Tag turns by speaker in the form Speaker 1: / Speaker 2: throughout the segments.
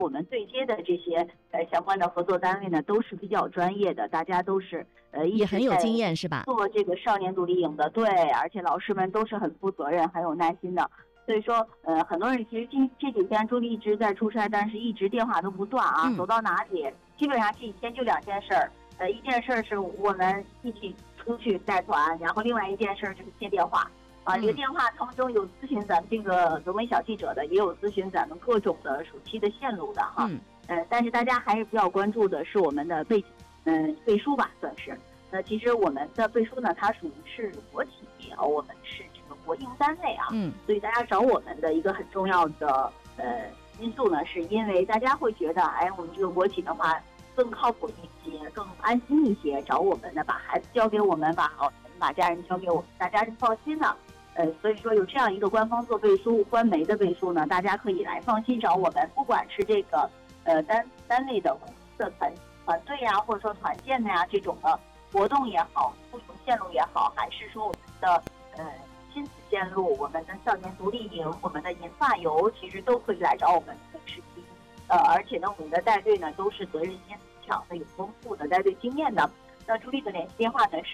Speaker 1: 我们对接的这些相关的合作单位呢，都是比较专业的，大家都是
Speaker 2: 也很有经验是吧？
Speaker 1: 做这个少年独立营的，对，而且老师们都是很负责任、很有耐心的。所以说，很多人其实这几天朱莉一直在出差，但是一直电话都不断啊，走到哪里，基本上这几天就2件事儿。一件事是我们一起出去带团，然后另外一件事就是接电话啊。这个电话当中有咨询咱们这个德美小记者的，也有咨询咱们各种的暑期的线路的哈。但是大家还是比较关注的是我们的背书吧，算是。其实我们的背书呢，它属于是国企，我们是这个国营单位啊。所以大家找我们的一个很重要的因素呢，是因为大家会觉得，我们这个国企的话更靠谱一些，更安心一些，找我们的，把孩子交给我们，把家人交给我们，大家是放心的。所以说有这样一个官方做背书、官媒的背书呢，大家可以来放心找我们，不管是这个单位的公司的团队呀，或者说团建呀这种的活动也好，不同线路也好，还是说我们的亲子线路、我们的少年独立营、我们的银发游，其实都可以来找我们实习。而且呢，我们的带队呢都是责任心强的、有丰富的带队经验的。那朱莉的联系电话呢是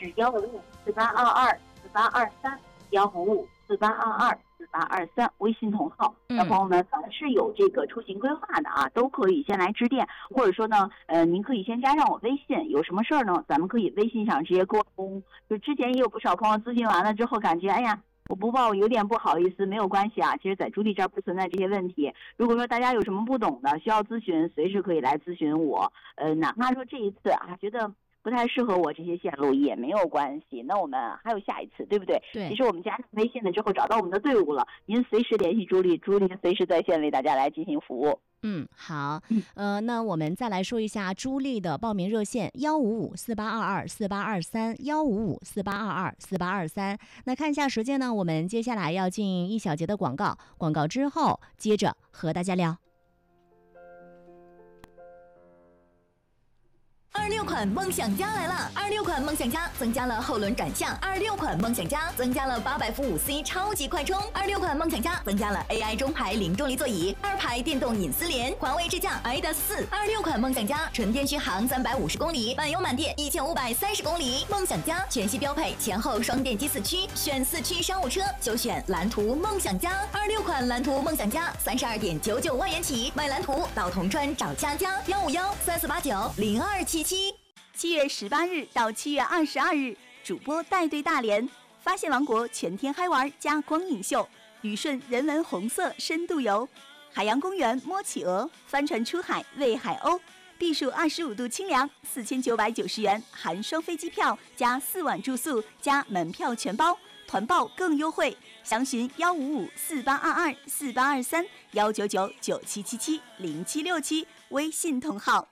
Speaker 1: 155-4822-4823，155-4822-4823，微信同号。那朋友们凡是有这个出行规划的啊，都可以先来致电，或者说呢，您可以先加上我微信，有什么事儿呢，咱们可以微信上直接沟通。就之前也有不少朋友咨询完了之后，感觉我不报，我有点不好意思，没有关系啊。其实，在朱莉这儿不存在这些问题。如果说大家有什么不懂的，需要咨询，随时可以来咨询我。哪怕说这一次觉得不太适合我这些线路也没有关系。那我们还有下一次，对不对？
Speaker 2: 对。
Speaker 1: 其实我们加上微信了之后，找到我们的队伍了，您随时联系朱莉，朱莉随时在线为大家来进行服务。
Speaker 2: 好，那我们再来说一下朱莉的报名热线155-4822-4823，155-4822-4823。那看一下时间呢，我们接下来要进1小节的广告，广告之后接着和大家聊。
Speaker 3: 26款梦想家来了！26款梦想家增加了后轮转向，26款梦想家增加了800伏5C 超级快充，26款梦想家增加了 AI 中排零重力座椅，2排电动隐私帘，环卫支架 iDAS 4。26款梦想家纯电续航350公里，满油满电1530公里。梦想家全系标配前后双电机4驱，选4驱商务车就选蓝图梦想家。26款蓝图梦想家32.99万元起，买蓝图到铜川找佳佳，151-3489-0277。
Speaker 4: 7月18日到7月22日，主播带队大连，发现王国全天嗨玩加光影秀，旅顺人文红色深度游，海洋公园摸企鹅，帆船出海喂海鸥，避暑25度清凉，4990元含双飞机票加4晚住宿加门票全包，团报更优惠，详询155-4822-4823，199-9777-0767，微信同号。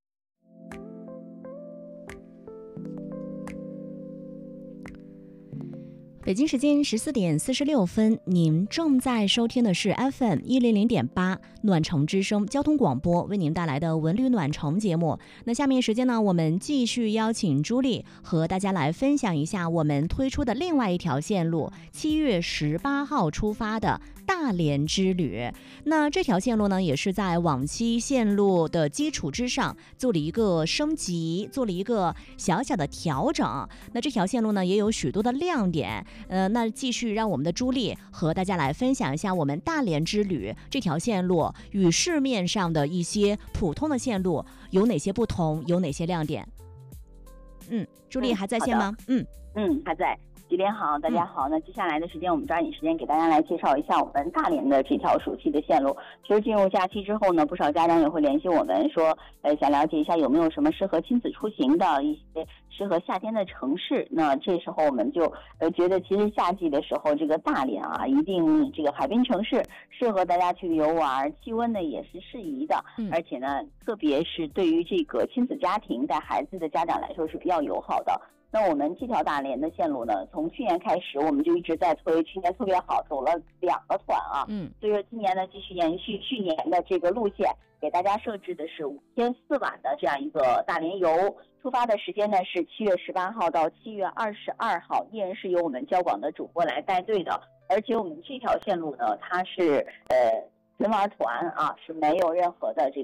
Speaker 2: 北京时间14点46分，您正在收听的是 FM 100.8暖城之声交通广播为您带来的文旅暖城节目。那下面时间呢，我们继续邀请朱莉和大家来分享一下我们推出的另外一条线路，7月18号出发的大连之旅。那这条线路呢，也是在往期线路的基础之上做了一个升级，做了一个小小的调整。那这条线路呢，也有许多的亮点。那继续让我们的朱莉和大家来分享一下我们大连之旅这条线路与市面上的一些普通的线路有哪些不同，有哪些亮点。朱莉还在线吗？
Speaker 1: 还在。几点好，大家好。那接下来的时间，我们抓紧时间给大家来介绍一下我们大连的这条暑期的线路。其实进入假期之后呢，不少家长也会联系我们说，想了解一下有没有什么适合亲子出行的一些适合夏天的城市。那这时候我们就觉得，其实夏季的时候，这个大连啊，一定这个海滨城市适合大家去游玩，气温呢也是适宜的，而且呢，特别是对于这个亲子家庭带孩子的家长来说是比较友好的。那我们这条大连的线路呢，从去年开始我们就一直在推，去年特别好，走了2个团啊。所以说今年呢继续延续去年的这个路线，给大家设置的是5天4晚的这样一个大连游。出发的时间呢是7月18号到7月22号，依然是由我们交广的主播来带队的。而且我们这条线路呢，它是纯玩团啊，是没有任何的这个